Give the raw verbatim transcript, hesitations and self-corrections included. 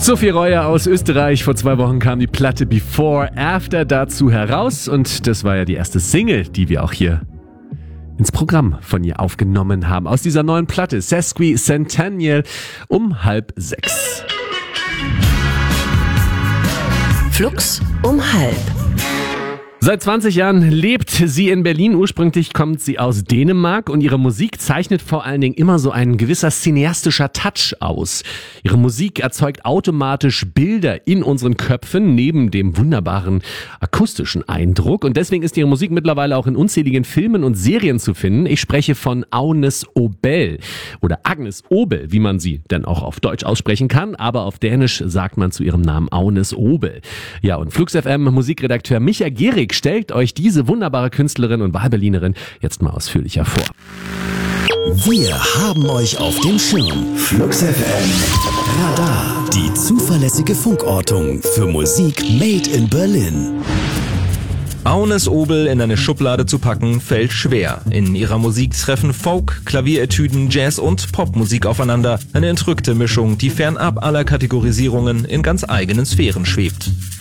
Sophie Reuer aus Österreich. Vor zwei Wochen kam die Platte Before After dazu heraus und das war ja die erste Single, die wir auch hier ins Programm von ihr aufgenommen haben. Aus dieser neuen Platte, Sesquicentennial, um halb sechs. Flux um halb. Seit zwanzig Jahren lebt sie in Berlin. Ursprünglich kommt sie aus Dänemark und ihre Musik zeichnet vor allen Dingen immer so ein gewisser cineastischer Touch aus. Ihre Musik erzeugt automatisch Bilder in unseren Köpfen neben dem wunderbaren akustischen Eindruck. Und deswegen ist ihre Musik mittlerweile auch in unzähligen Filmen und Serien zu finden. Ich spreche von Agnes Obel oder Agnes Obel, wie man sie denn auch auf Deutsch aussprechen kann. Aber auf Dänisch sagt man zu ihrem Namen Agnes Obel. Ja, und Flux F M Musikredakteur Micha Gehrig stellt euch diese wunderbare Künstlerin und Wahlberlinerin jetzt mal ausführlicher vor. Wir haben euch auf dem Schirm. Flux F M Radar. Die zuverlässige Funkortung für Musik made in Berlin. Agnes Obel in eine Schublade zu packen, fällt schwer. In ihrer Musik treffen Folk, Klavieretüden, Jazz und Popmusik aufeinander. Eine entrückte Mischung, die fernab aller Kategorisierungen in ganz eigenen Sphären schwebt.